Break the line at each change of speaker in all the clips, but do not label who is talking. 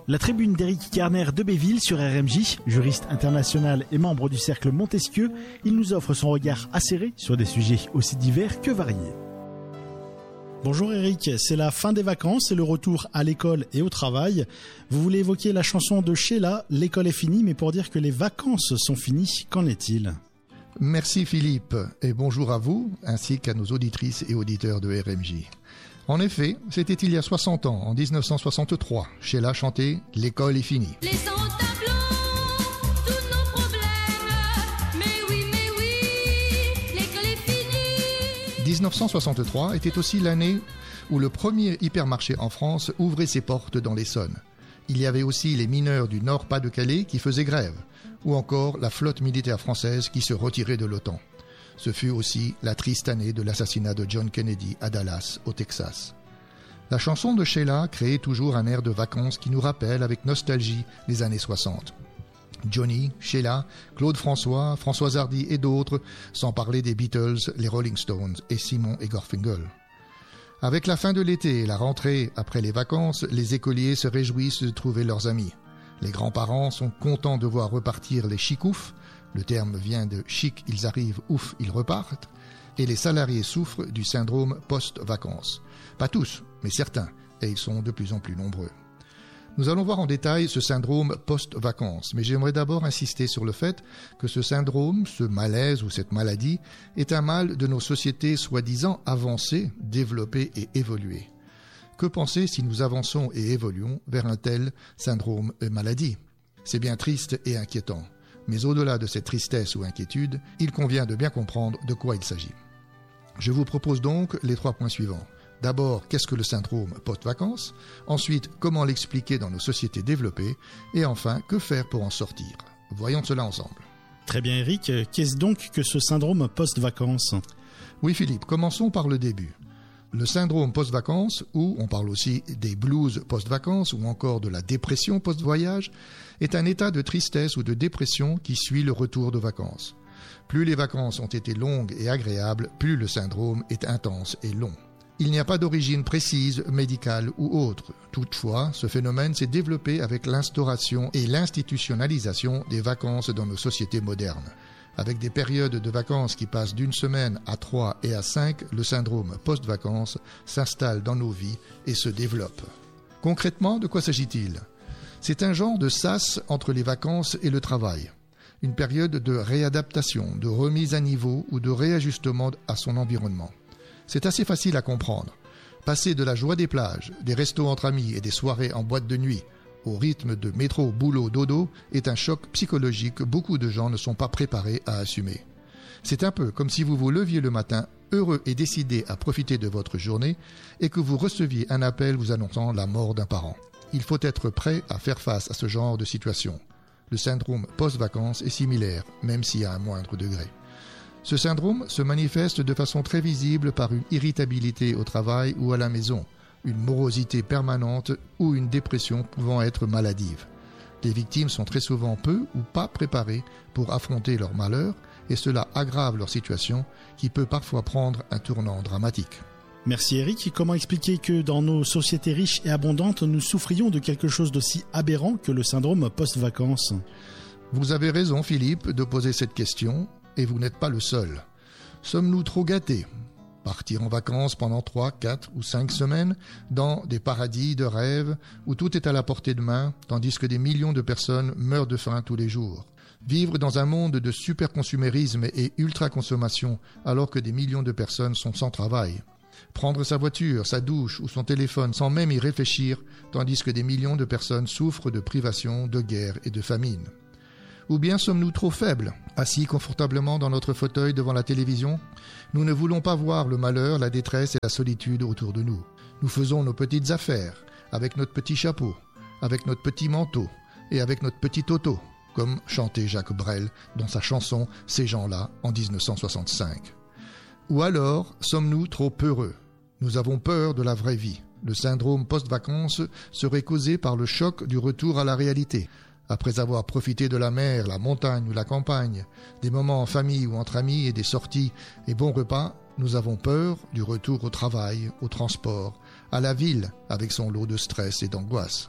La tribune d'Éric Garner de Béville sur RMJ, juriste international et membre du cercle Montesquieu, il nous offre son regard acéré sur des sujets aussi divers que variés. Bonjour Éric, c'est la fin des vacances et le retour à l'école et au travail. Vous voulez évoquer la chanson de Sheila, l'école est finie, mais pour dire que les vacances sont finies, qu'en est-il ?
Merci Philippe et bonjour à vous ainsi qu'à nos auditrices et auditeurs de RMJ. En effet, c'était il y a 60 ans, en 1963, Sheila chantait « L'école est finie ».
Laissons au tableau tous nos problèmes, mais oui, l'école est finie.
1963 était aussi l'année où le premier hypermarché en France ouvrait ses portes dans l'Essonne. Il y avait aussi les mineurs du Nord-Pas-de-Calais qui faisaient grève, ou encore la flotte militaire française qui se retirait de l'OTAN. Ce fut aussi la triste année de l'assassinat de John Kennedy à Dallas, au Texas. La chanson de Sheila crée toujours un air de vacances qui nous rappelle avec nostalgie les années 60. Johnny, Sheila, Claude François, Françoise Hardy et d'autres, sans parler des Beatles, les Rolling Stones et Simon et Garfunkel. Avec la fin de l'été et la rentrée après les vacances, les écoliers se réjouissent de trouver leurs amis. Les grands-parents sont contents de voir repartir les chicoufs, le terme vient de chic, ils arrivent, ouf, ils repartent, et les salariés souffrent du syndrome post-vacances. Pas tous, mais certains, et ils sont de plus en plus nombreux. Nous allons voir en détail ce syndrome post-vacances, mais j'aimerais d'abord insister sur le fait que ce syndrome, ce malaise ou cette maladie, est un mal de nos sociétés soi-disant avancées, développées et évoluées. Que penser si nous avançons et évoluons vers un tel syndrome et maladie ? C'est bien triste et inquiétant. Mais au-delà de cette tristesse ou inquiétude, il convient de bien comprendre de quoi il s'agit. Je vous propose donc les 3 points suivants. D'abord, qu'est-ce que le syndrome post-vacances ? Ensuite, comment l'expliquer dans nos sociétés développées ? Et enfin, que faire pour en sortir ? Voyons cela ensemble.
Très bien Éric, qu'est-ce donc que ce syndrome post-vacances ?
Oui Philippe, commençons par le début. Le syndrome post-vacances, ou on parle aussi des blues post-vacances ou encore de la dépression post-voyage, est un état de tristesse ou de dépression qui suit le retour de vacances. Plus les vacances ont été longues et agréables, plus le syndrome est intense et long. Il n'y a pas d'origine précise, médicale ou autre. Toutefois, ce phénomène s'est développé avec l'instauration et l'institutionnalisation des vacances dans nos sociétés modernes. Avec des périodes de vacances qui passent d'1 semaine à 3 et à 5, le syndrome post-vacances s'installe dans nos vies et se développe. Concrètement, de quoi s'agit-il ? C'est un genre de sas entre les vacances et le travail. Une période de réadaptation, de remise à niveau ou de réajustement à son environnement. C'est assez facile à comprendre. Passer de la joie des plages, des restos entre amis et des soirées en boîte de nuit au rythme de métro, boulot, dodo est un choc psychologique que beaucoup de gens ne sont pas préparés à assumer. C'est un peu comme si vous vous leviez le matin, heureux et décidé à profiter de votre journée, et que vous receviez un appel vous annonçant la mort d'un parent. Il faut être prêt à faire face à ce genre de situation. Le syndrome post-vacances est similaire, même si à un moindre degré. Ce syndrome se manifeste de façon très visible par une irritabilité au travail ou à la maison, une morosité permanente ou une dépression pouvant être maladive. Les victimes sont très souvent peu ou pas préparées pour affronter leur malheur et cela aggrave leur situation qui peut parfois prendre un tournant dramatique.
Merci Éric. Comment expliquer que dans nos sociétés riches et abondantes, nous souffrions de quelque chose d'aussi aberrant que le syndrome post-vacances ?
Vous avez raison Philippe de poser cette question et vous n'êtes pas le seul. Sommes-nous trop gâtés ? Partir en vacances pendant 3, 4 ou 5 semaines dans des paradis de rêve où tout est à la portée de main, tandis que des millions de personnes meurent de faim tous les jours. Vivre dans un monde de super-consumérisme et ultra-consommation alors que des millions de personnes sont sans travail. Prendre sa voiture, sa douche ou son téléphone sans même y réfléchir, tandis que des millions de personnes souffrent de privation, de guerre et de famine. Ou bien sommes-nous trop faibles, assis confortablement dans notre fauteuil devant la télévision ? Nous ne voulons pas voir le malheur, la détresse et la solitude autour de nous. Nous faisons nos petites affaires, avec notre petit chapeau, avec notre petit manteau et avec notre petit auto, comme chantait Jacques Brel dans sa chanson « Ces gens-là » en 1965. Ou alors, sommes-nous trop peureux ? Nous avons peur de la vraie vie. Le syndrome post-vacances serait causé par le choc du retour à la réalité. Après avoir profité de la mer, la montagne ou la campagne, des moments en famille ou entre amis et des sorties et bons repas, nous avons peur du retour au travail, au transport, à la ville avec son lot de stress et d'angoisse.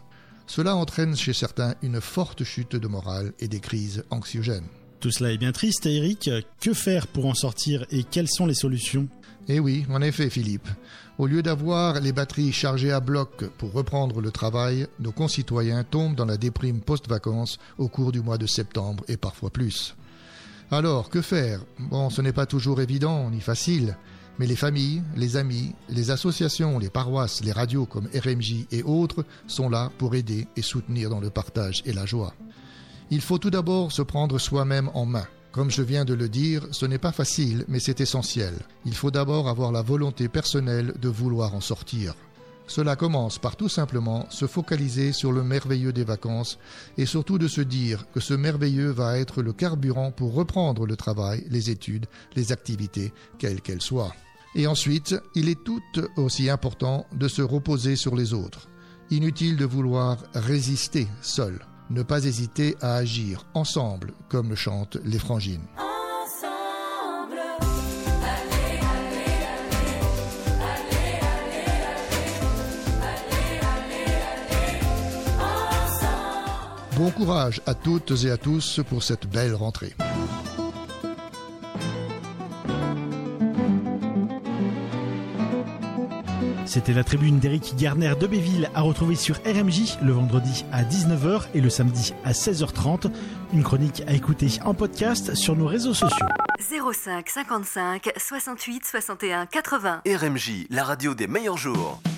Cela entraîne chez certains une forte chute de morale et des crises anxiogènes.
Tout cela est bien triste, Eric. Que faire pour en sortir et quelles sont les solutions ?
Eh oui, en effet, Philippe. Au lieu d'avoir les batteries chargées à bloc pour reprendre le travail, nos concitoyens tombent dans la déprime post-vacances au cours du mois de septembre et parfois plus. Alors, que faire ? Bon, ce n'est pas toujours évident ni facile, mais les familles, les amis, les associations, les paroisses, les radios comme RMJ et autres sont là pour aider et soutenir dans le partage et la joie. Il faut tout d'abord se prendre soi-même en main. Comme je viens de le dire, ce n'est pas facile, mais c'est essentiel. Il faut d'abord avoir la volonté personnelle de vouloir en sortir. Cela commence par tout simplement se focaliser sur le merveilleux des vacances et surtout de se dire que ce merveilleux va être le carburant pour reprendre le travail, les études, les activités, quelles qu'elles soient. Et ensuite, il est tout aussi important de se reposer sur les autres. Inutile de vouloir résister seul. Ne pas hésiter à agir ensemble, comme le chantent les Frangines.
Ensemble, ensemble.
Bon courage à toutes et à tous pour cette belle rentrée.
C'était la tribune d'Éric Garner de Béville à retrouver sur RMJ le vendredi à 19h et le samedi à 16h30. Une chronique à écouter en podcast sur nos réseaux sociaux.
05 55 68 61 80.
RMJ, la radio des meilleurs jours.